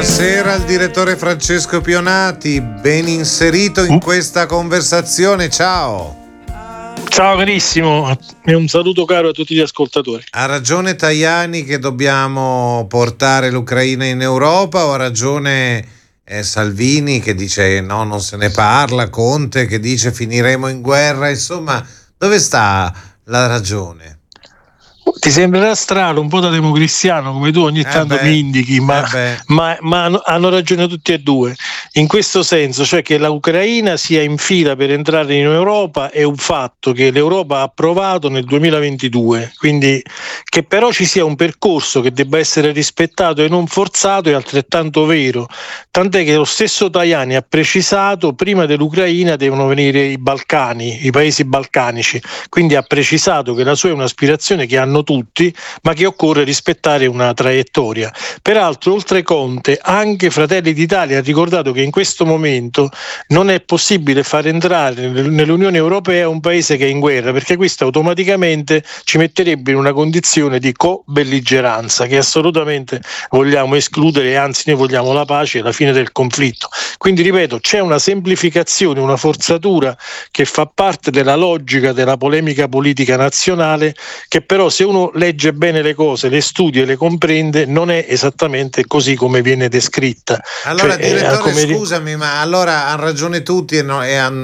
Buonasera al direttore Francesco Pionati, ben inserito in questa conversazione, ciao. Ciao carissimo e un saluto caro a tutti gli ascoltatori. Ha ragione Tajani che dobbiamo portare l'Ucraina in Europa o ha ragione Salvini che dice no, non se ne parla, Conte che dice finiremo in guerra, insomma dove sta la ragione? Ti sembrerà strano, un po' da democristiano come tu ogni tanto mi indichi, ma hanno ragione tutti e due, in questo senso, cioè che l'Ucraina sia in fila per entrare in Europa è un fatto che l'Europa ha approvato nel 2022, quindi che però ci sia un percorso che debba essere rispettato e non forzato è altrettanto vero, tant'è che lo stesso Tajani ha precisato prima dell'Ucraina devono venire i Balcani, i paesi balcanici, quindi ha precisato che la sua è un'aspirazione che hanno tutti, ma che occorre rispettare una traiettoria. Peraltro, oltre Conte, anche Fratelli d'Italia ha ricordato che in questo momento non è possibile far entrare nell'Unione Europea un paese che è in guerra, perché questo automaticamente ci metterebbe in una condizione di co-belligeranza che assolutamente vogliamo escludere, e anzi noi vogliamo la pace e la fine del conflitto. Quindi ripeto, c'è una semplificazione, una forzatura che fa parte della logica della polemica politica nazionale, che però se uno legge bene le cose, le studia e le comprende, non è esattamente così come viene descritta. Allora, direttore, scusami, ma allora hanno ragione tutti e non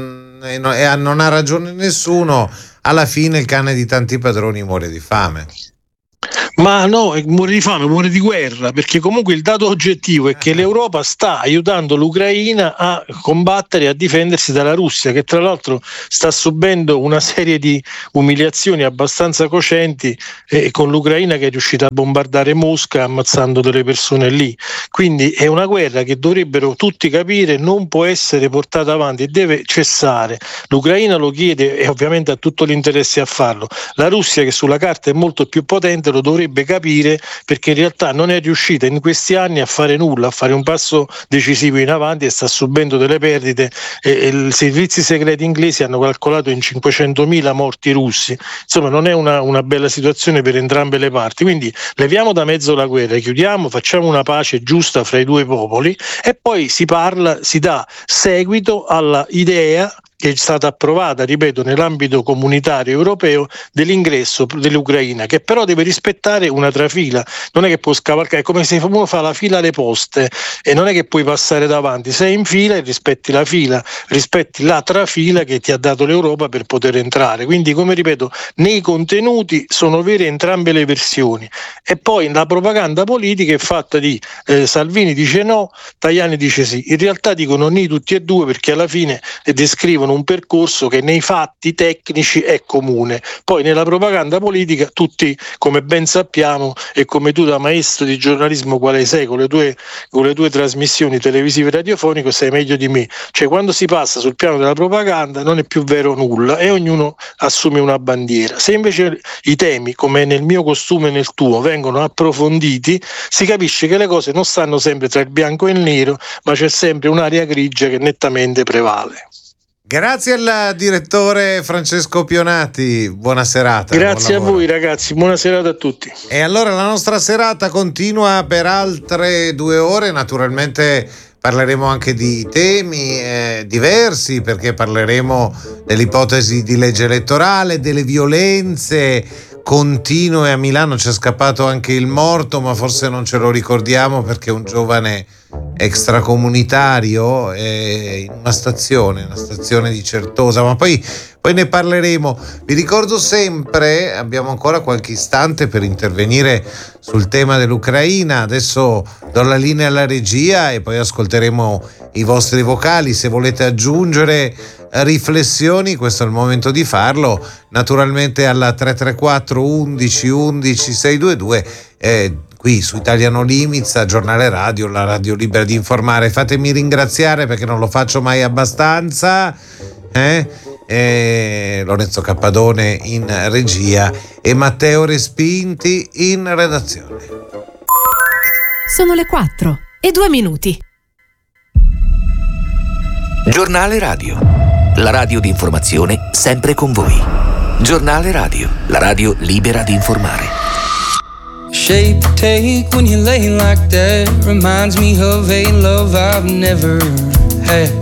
ha ragione nessuno. Alla fine il cane di tanti padroni muore di fame. Ma no, muore di fame, muore di guerra, perché comunque il dato oggettivo è che l'Europa sta aiutando l'Ucraina a combattere e a difendersi dalla Russia, che tra l'altro sta subendo una serie di umiliazioni abbastanza cocenti, con l'Ucraina che è riuscita a bombardare Mosca ammazzando delle persone lì. Quindi è una guerra che dovrebbero tutti capire non può essere portata avanti e deve cessare. L'Ucraina lo chiede e ovviamente ha tutto l'interesse a farlo. La Russia, che sulla carta è molto più potente, lo dovrebbe capire, perché in realtà non è riuscita in questi anni a fare nulla, a fare un passo decisivo in avanti e sta subendo delle perdite. I servizi segreti inglesi hanno calcolato in 500.000 morti russi. Insomma, non è una bella situazione per entrambe le parti. Quindi leviamo da mezzo la guerra, chiudiamo, facciamo una pace giusta fra i due popoli e poi si dà seguito alla idea che è stata approvata, ripeto, nell'ambito comunitario europeo dell'ingresso dell'Ucraina, che però deve rispettare una trafila, non è che può scavalcare, è come se uno fa la fila alle poste e non è che puoi passare davanti, sei in fila e rispetti la fila, rispetti la trafila che ti ha dato l'Europa per poter entrare. Quindi, come ripeto, nei contenuti sono vere entrambe le versioni e poi la propaganda politica è fatta di Salvini dice no, Tajani dice sì, in realtà dicono ni tutti e due, perché alla fine descrivono un percorso che nei fatti tecnici è comune, poi nella propaganda politica tutti, come ben sappiamo e come tu da maestro di giornalismo quale sei con le tue trasmissioni televisive e radiofoniche sai meglio di me, cioè quando si passa sul piano della propaganda non è più vero nulla e ognuno assume una bandiera. Se invece i temi, come nel mio costume e nel tuo, vengono approfonditi, si capisce che le cose non stanno sempre tra il bianco e il nero, ma c'è sempre un'area grigia che nettamente prevale. Grazie al direttore Francesco Pionati, buona serata. Grazie a voi ragazzi, buona serata a tutti. E allora la nostra serata continua per altre 2 ore, naturalmente parleremo anche di temi diversi, perché parleremo dell'ipotesi di legge elettorale, delle violenze continue a Milano. C'è scappato anche il morto, ma forse non ce lo ricordiamo perché un giovane extracomunitario in una stazione di Certosa, ma poi ne parleremo. Vi ricordo sempre, abbiamo ancora qualche istante per intervenire sul tema dell'Ucraina. Adesso do la linea alla regia e poi ascolteremo i vostri vocali. Se volete aggiungere riflessioni, questo è il momento di farlo, naturalmente alla 334 11 11 622 qui su Italiano Limits, Giornale Radio, la radio libera di informare. Fatemi ringraziare perché non lo faccio mai abbastanza, Lorenzo Cappadone in regia e Matteo Respinti in redazione. Sono le 4:02. Giornale Radio, la radio di informazione sempre con voi. Giornale Radio, la radio libera di informare. Shape you take when you lay like that reminds me of a love I've never had.